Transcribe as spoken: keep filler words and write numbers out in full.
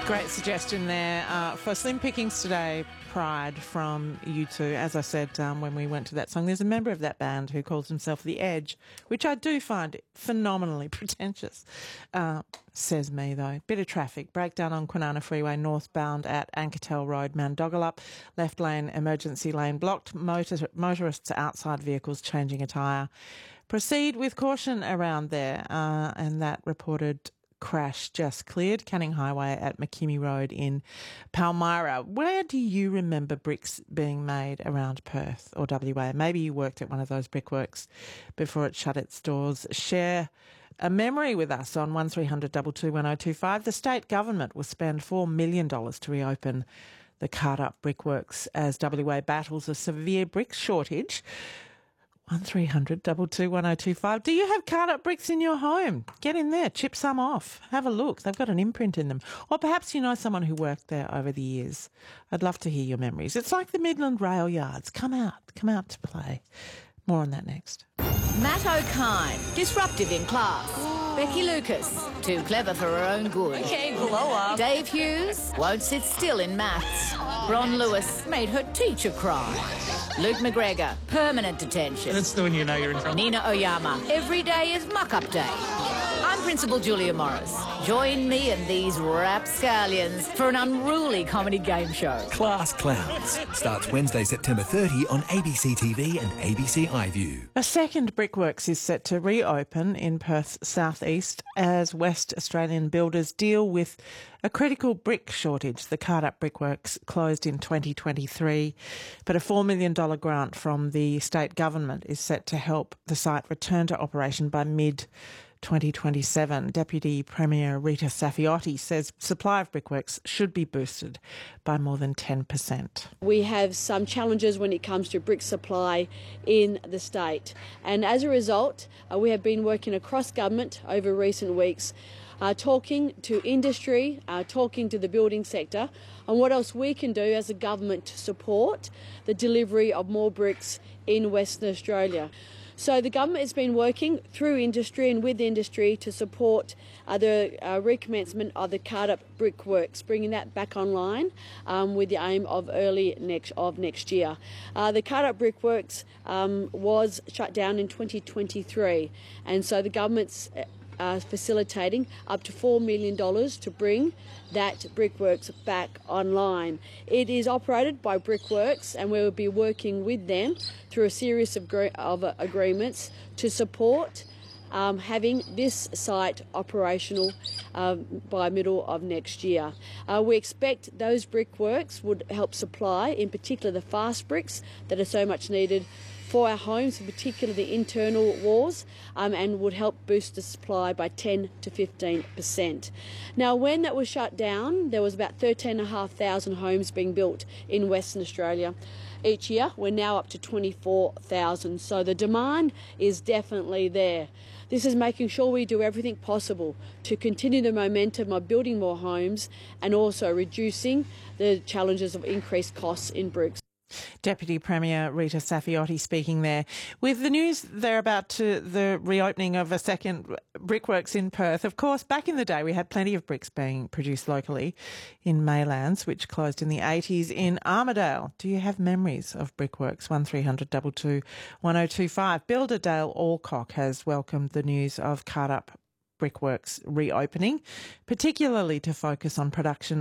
Great suggestion there uh, for Slim Pickings today, Pride from U two. As I said um, when we went to that song, there's a member of that band who calls himself The Edge, which I do find phenomenally pretentious. Uh, says me, though. Bit of traffic. Breakdown on Kwinana Freeway northbound at Ankertel Road, Mandogalup. Left lane, emergency lane blocked. Motor- motorists outside vehicles changing a tyre. Proceed with caution around there. Uh, and that reported crash just cleared. Canning Highway at McKimmie Road in Palmyra. Where do you remember bricks being made around Perth or W A? Maybe you worked at one of those brickworks before it shut its doors. Share a memory with us on one three hundred two two one oh two five. The state government will spend four million dollars to reopen the Cardup brickworks as W A battles a severe brick shortage. one three hundred two two one oh two five. Do you have Cardup bricks in your home? Get in there, chip some off, have a look. They've got an imprint in them. Or perhaps you know someone who worked there over the years. I'd love to hear your memories. It's like the Midland Rail Yards. Come out, come out to play. More on that next. Matt O'Kine, disruptive in class. Becky Lucas, too clever for her own good. Okay, blow up. Dave Hughes, won't sit still in maths. Ron Lewis made her teacher cry. Luke McGregor, permanent detention. That's the one you know you're in trouble. Nina Oyama, every day is muck-up day. I'm Principal Julia Morris. Join me and these rapscallions for an unruly comedy game show. Class Clowns starts Wednesday, September thirtieth on A B C T V and A B C iView. A second brickworks is set to reopen in Perth's southeast as West Australian builders deal with a critical brick shortage. The Cardup brickworks closed in twenty twenty-three, but a four million dollars grant from the state government is set to help the site return to operation by mid twenty twenty-seven. Deputy Premier Rita Safiotti says supply of brickworks should be boosted by more than ten percent. We have some challenges when it comes to brick supply in the state, and as a result uh, we have been working across government over recent weeks, uh, talking to industry, uh, talking to the building sector on what else we can do as a government to support the delivery of more bricks in Western Australia. So the government has been working through industry and with industry to support uh, the uh, recommencement of the Cardup brickworks, bringing that back online um, with the aim of early next of next year. Uh, the Cardup brickworks um, was shut down in twenty twenty-three, and so the government's Uh, facilitating up to four million dollars to bring that brickworks back online. It is operated by Brickworks, and we will be working with them through a series of, gr- of uh, agreements to support um, having this site operational um, by middle of next year. Uh, we expect those brickworks would help supply, in particular, the fast bricks that are so much needed for our homes, in particular the internal walls, um, and would help boost the supply by ten to fifteen percent. Now, when that was shut down, there was about thirteen thousand five hundred homes being built in Western Australia each year. We're now up to twenty-four thousand, so the demand is definitely there. This is making sure we do everything possible to continue the momentum of building more homes and also reducing the challenges of increased costs in bricks. Deputy Premier Rita Safiotti speaking there. With the news there about to the reopening of a second brickworks in Perth, of course, back in the day we had plenty of bricks being produced locally in Maylands, which closed in the eighties in Armidale. Do you have memories of brickworks? one three hundred two two one oh two five. Builder Dale Alcock has welcomed the news of Cardup brickworks reopening, particularly to focus on production